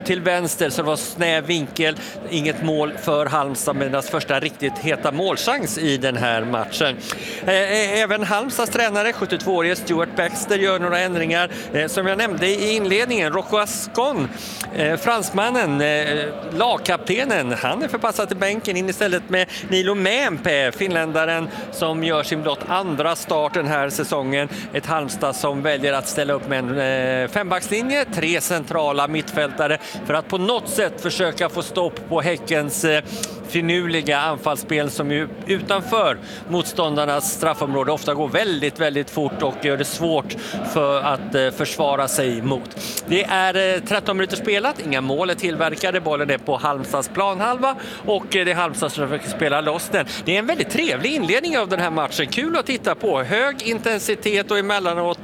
till vänster så det var snäv vinkel, inget mål för Halmstad med deras första riktigt heta målchans i den här matchen. Även Halmstads tränare, 72-årige Stuart Baxter, gör några ändringar. Som jag nämnde i inledningen, Rocco Ascon, fransmannen, lagkaptenen, han är förpassad till bänken in istället med Nilo Mämpä, finländaren som gör sin blott andra start den här säsongen. Ett Halmstad som väljer att ställa upp med en fembackslinje, 3 centrala mittfältare för att på något sätt försöka få stopp på Häckens finurliga anfallsspel som ju utanför motståndarnas straffområde ofta går väldigt, väldigt fort och gör det svårt för att försvara sig mot. Det är 13 minuter spelat, inga mål är tillverkade, bollen är på Halmstads planhalva och det är Halmstad som försöker spela loss den. Det är en väldigt trevlig inledning av den här matchen, kul att titta på, hög intensitet och emellanåt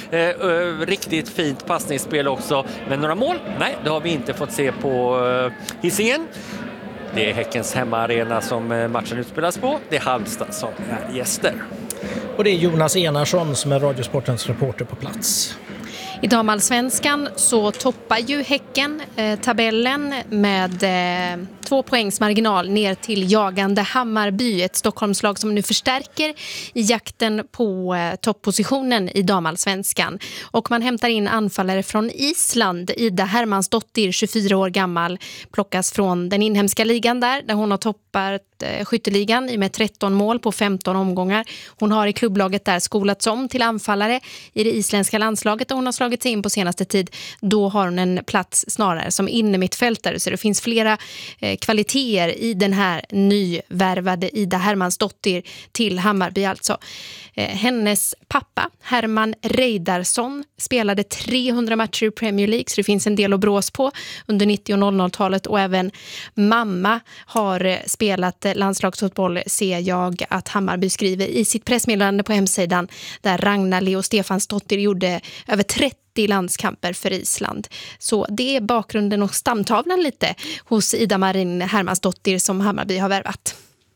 riktigt fint passningsspel också. Men några mål? Nej, det har vi inte fått se på Hisingen. Det är Häckens hemmaarena som matchen utspelas på. Det är Halmstad som är gäster. Och det är Jonas Enarsson som är Radiosportens reporter på plats. I damallsvenskan så toppar ju Häcken tabellen med 2 poängs marginal ner till jagande Hammarby. Ett Stockholmslag som nu förstärker i jakten på topppositionen i damallsvenskan. Och man hämtar in anfallare från Island. Ida Hermansdottir, 24 år gammal, plockas från den inhemska ligan där hon har toppat skytteligan med 13 mål på 15 omgångar. Hon har i klubblaget där skolats om till anfallare i det isländska landslaget och hon har slagit sig in på senaste tid. Då har hon en plats snarare som innermittfältare, så det finns flera kvaliteter i den här nyvärvade Ida Hermansdottir till Hammarby alltså. Hennes pappa Herman Reidarsson spelade 300 matcher i Premier League, så det finns en del att brås på under 90- och 00-talet, och även mamma har spelat landslagsfotboll, ser jag att Hammarby skriver i sitt pressmeddelande på hemsidan, där Ragnar Leo Stefansdottir gjorde över 30 landskamper för Island. Så det är bakgrunden och stamtavlan lite hos Ida Marin Hermansdottir som Hammarby har värvat.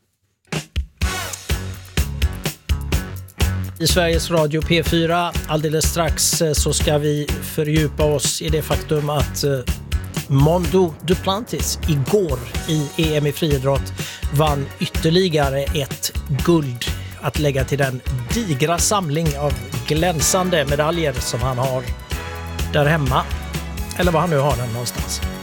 I Sveriges Radio P4 alldeles strax så ska vi fördjupa oss i det faktum att Mondo Duplantis igår i EM i friidrott vann ytterligare ett guld att lägga till den digra samling av glänsande medaljer som han har där hemma, eller var han nu har den någonstans.